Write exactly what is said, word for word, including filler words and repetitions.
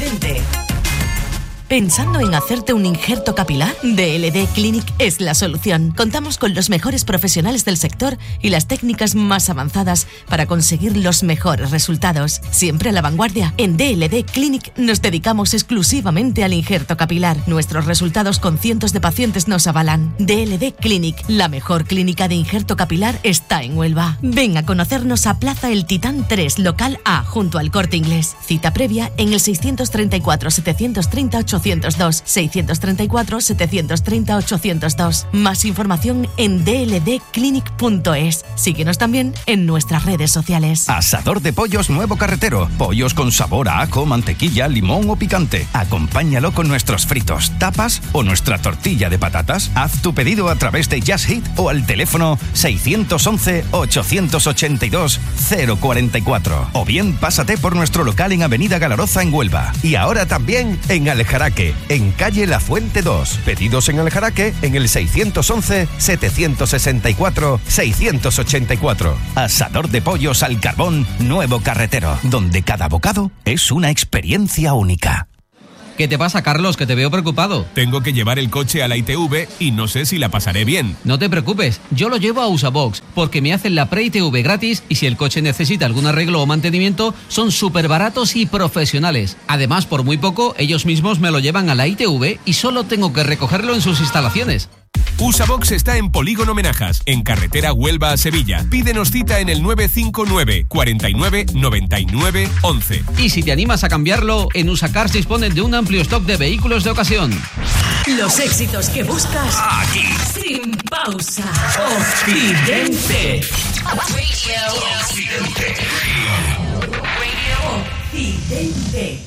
Occidente. ¿Pensando en hacerte un injerto capilar? D L D Clinic es la solución. Contamos con los mejores profesionales del sector y las técnicas más avanzadas para conseguir los mejores resultados. Siempre a la vanguardia. En D L D Clinic nos dedicamos exclusivamente al injerto capilar. Nuestros resultados con cientos de pacientes nos avalan. D L D Clinic, la mejor clínica de injerto capilar, está en Huelva. Ven a conocernos a Plaza El Titán tres, local A, junto al Corte Inglés. Cita previa en el seiscientos treinta y cuatro, setecientos treinta, ochocientos dos, seiscientos treinta y cuatro, setecientos treinta, ochocientos dos. Más información en d l d clinic punto es. Síguenos también en nuestras redes sociales. Asador de pollos Nuevo Carretero. Pollos con sabor a ajo, mantequilla, limón o picante. Acompáñalo con nuestros fritos, tapas o nuestra tortilla de patatas. Haz tu pedido a través de Just Eat o al teléfono seiscientos once, ochocientos ochenta y dos, cero cuarenta y cuatro. O bien pásate por nuestro local en Avenida Galaroza en Huelva. Y ahora también en Aljaraque, en calle La Fuente dos. Pedidos en Aljaraque en el seiscientos once, setecientos sesenta y cuatro, seiscientos ochenta y cuatro. Asador de pollos al carbón Nuevo Carretero, donde cada bocado es una experiencia única. ¿Qué te pasa, Carlos? Que te veo preocupado. Tengo que llevar el coche a la I T V y no sé si la pasaré bien. No te preocupes, yo lo llevo a Usabox, porque me hacen la pre-I T V gratis y si el coche necesita algún arreglo o mantenimiento, son súper baratos y profesionales. Además, por muy poco, ellos mismos me lo llevan a la I T V y solo tengo que recogerlo en sus instalaciones. Usabox está en Polígono Menajas, en carretera Huelva a Sevilla. Pídenos cita en el nueve cinco nueve, cuarenta y nueve, noventa y nueve, once. Y si te animas a cambiarlo, en Usacars disponen de un amplio stock de vehículos de ocasión. Los éxitos que buscas aquí, sin pausa. Occidente. Radio Occidente. Radio Occidente.